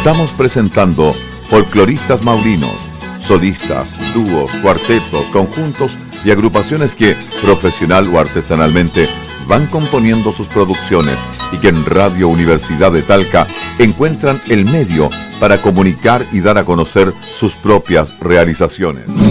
estamos presentando folcloristas maurinos, solistas, dúos, cuartetos, conjuntos y agrupaciones que, profesional o artesanalmente, van componiendo sus producciones y que en Radio Universidad de Talca encuentran el medio para comunicar y dar a conocer sus propias realizaciones.